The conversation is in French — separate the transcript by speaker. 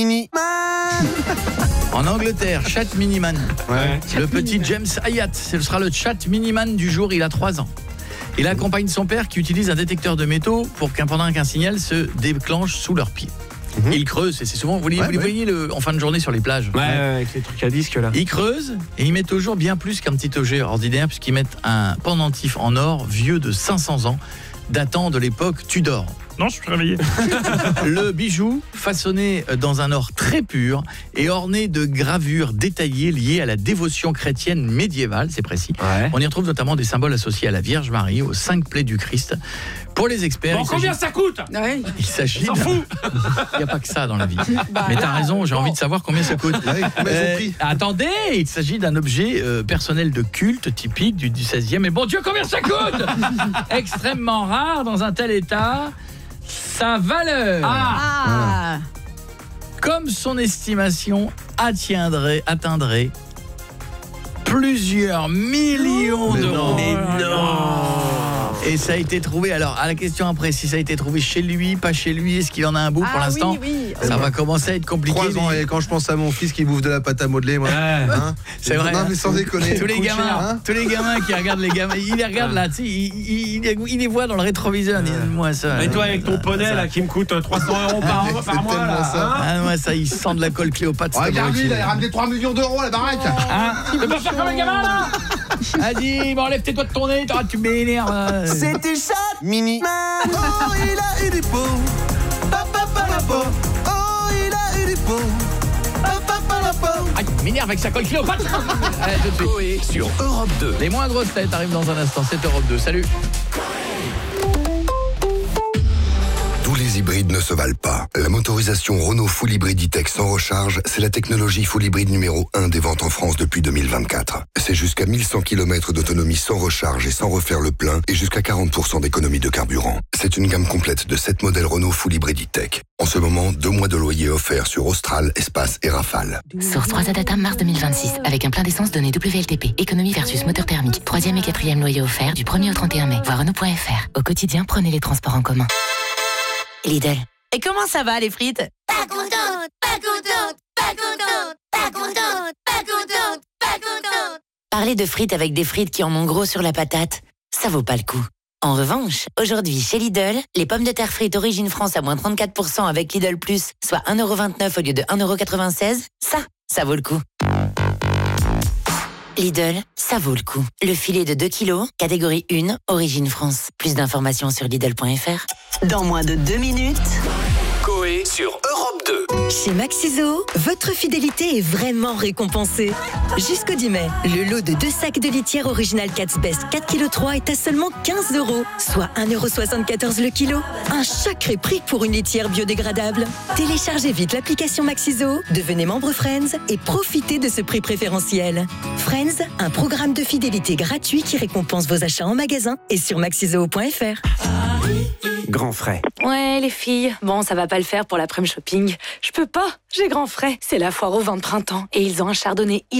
Speaker 1: En Angleterre, Chat Miniman.
Speaker 2: Ouais.
Speaker 1: Le petit James Hayat, ce sera le Chat Miniman du jour, il a 3 ans. Il accompagne son père qui utilise un détecteur de métaux pour pendant qu'un signal se déclenche sous leurs pieds. Il creuse, et c'est souvent, vous les voyez en fin de journée sur les plages.
Speaker 2: Ouais, avec les trucs à disque là.
Speaker 1: Ils creusent et ils mettent toujours bien plus qu'un petit objet ordinaire, puisqu'ils mettent un pendentif en or vieux de 500 ans, datant de l'époque Tudor.
Speaker 2: Non, je suis réveillé.
Speaker 1: Le bijou, façonné dans un or très pur et orné de gravures détaillées liées à la dévotion chrétienne médiévale, c'est précis.
Speaker 2: Ouais.
Speaker 1: On y retrouve notamment des symboles associés à la Vierge Marie, aux 5 plaies du Christ. Pour les experts,
Speaker 2: Bon, combien ça coûte?
Speaker 1: il s'agit
Speaker 2: S'en fout.
Speaker 1: Il n'y a pas que ça dans la vie. Mais t'as raison, j'ai envie de savoir combien ça coûte. Attendez, il s'agit d'un objet personnel de culte typique du 16e. Mais bon Dieu, combien ça coûte? Extrêmement rare dans un tel état. Sa valeur, comme son estimation, atteindrait plusieurs millions d'euros.
Speaker 3: Mais non.
Speaker 1: Et ça a été trouvé, alors à la question après, si ça a été trouvé chez lui, pas chez lui, est-ce qu'il en a un bout pour l'instant? Ça va commencer à être compliqué.
Speaker 3: 3 ans, et quand je pense à mon fils qui bouffe de la pâte à modeler, moi. Hein,
Speaker 1: c'est vrai.
Speaker 3: Non, mais sans déconner.
Speaker 1: Tous les gamins qui regardent les gamins, ils les regardent là, tu sais, ils les voient dans le rétroviseur. Moi ça.
Speaker 2: Et toi avec ton poney là qui me coûte 300 € par mois là.
Speaker 1: Moi ça, ils sentent la colle Cléopâtre.
Speaker 3: Regarde lui, il a ramené 3 millions d'euros à la baraque.
Speaker 1: Tu peux pas faire comme un gamin là. Vas-y, enlève tes doigts de ton nez, tu m'énerves.
Speaker 4: C'était Chat Mini. Oh, il a eu du pot. Papapalapo. Oh, il a eu du pot. Papapalapo.
Speaker 1: Ah, il m'énerve avec sa colle Cléopâtre. Allez, tout de suite.
Speaker 5: Coé sur Europe 2.
Speaker 1: Les moins grosses têtes arrivent dans un instant. C'est Europe 2. Salut.
Speaker 6: Tous les hybrides ne se valent pas. La motorisation Renault Full Hybrid E-Tech sans recharge, c'est la technologie Full Hybrid numéro 1 des ventes en France depuis 2024. C'est jusqu'à 1100 km d'autonomie sans recharge et sans refaire le plein et jusqu'à 40% d'économie de carburant. C'est une gamme complète de 7 modèles Renault Full Hybrid E-Tech. En ce moment, 2 mois de loyer offerts sur Austral, Espace et Rafale.
Speaker 7: Source 3 Data mars 2026 avec un plein d'essence donné WLTP. Économie versus moteur thermique. 3e et 4e loyer offert du 1er au 31 mai. Voir Renault.fr. Au quotidien, prenez les transports en commun. Lidl.
Speaker 8: Et comment ça va les frites?
Speaker 9: Pas contente, pas contente, pas contente, pas contente, pas contente, pas contente.
Speaker 8: Parler de frites avec des frites qui en ont gros sur la patate, ça vaut pas le coup. En revanche, aujourd'hui chez Lidl, les pommes de terre frites Origine France à moins 34% avec Lidl Plus, soit 1,29€ au lieu de 1,96€, ça vaut le coup. Lidl, ça vaut le coup. Le filet de 2 kilos, catégorie 1, Origine France. Plus d'informations sur Lidl.fr.
Speaker 10: Dans moins de 2 minutes...
Speaker 5: Coé sur Europe 2.
Speaker 10: Chez Maxiso, votre fidélité est vraiment récompensée. Jusqu'au 10 mai, le lot de 2 sacs de litière original Cat's Best 4,3 kg est à seulement 15€, soit 1,74€ le kilo. Un sacré prix pour une litière biodégradable. Téléchargez vite l'application Maxiso, devenez membre Friends et profitez de ce prix préférentiel. Friends, un programme de fidélité gratuit qui récompense vos achats en magasin et sur maxiso.fr.
Speaker 5: Grand frais.
Speaker 11: Ouais, les filles. Bon, ça va pas le faire pour l'après-midi shopping. Je peux pas. J'ai grand frais. C'est la foire aux vins de printemps et ils ont un chardonnay